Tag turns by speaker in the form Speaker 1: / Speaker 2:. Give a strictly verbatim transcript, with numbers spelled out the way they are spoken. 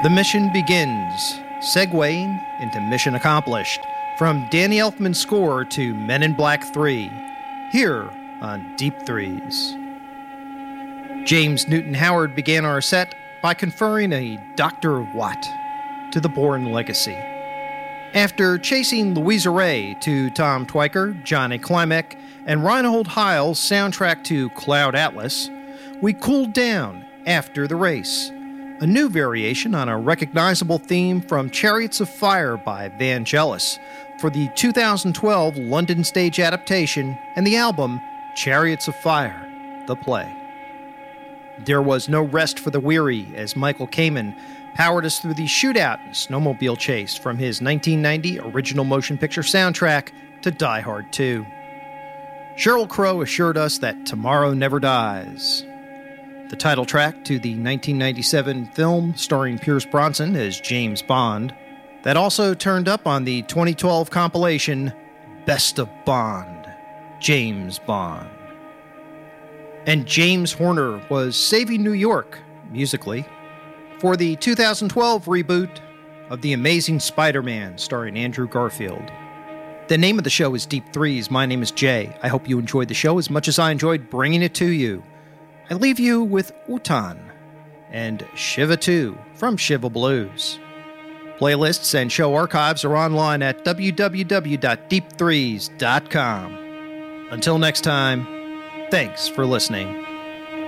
Speaker 1: The mission begins, segueing into mission accomplished. From Danny Elfman's score to Men in Black three, here on Deep Threes. James Newton Howard began our set by conferring a Doctor of What to the Bourne legacy. After chasing Louisa Ray to Tom Twyker, Johnny Klimek, and Reinhold Heil's soundtrack to Cloud Atlas, we cooled down after the race, a new variation on a recognizable theme from Chariots of Fire by Vangelis for the two thousand twelve London stage adaptation and the album Chariots of Fire, the play. There was no rest for the weary as Michael Kamen powered us through the shootout and snowmobile chase from his nineteen ninety original motion picture soundtrack to Die Hard two. Sheryl Crow assured us that tomorrow never dies. The title track to the nineteen ninety-seven film starring Pierce Brosnan as James Bond, that also turned up on the twenty twelve compilation Best of Bond, James Bond. And James Horner was saving New York, musically, for the two thousand twelve reboot of The Amazing Spider-Man starring Andrew Garfield. The name of the show is Deep Threes. My name is Jay. I hope you enjoyed the show as much as I enjoyed bringing it to you. I leave you with Utan and Shiva two from Shiva Blues. Playlists and show archives are online at w w w dot deep threes dot com. Until next time, thanks for listening.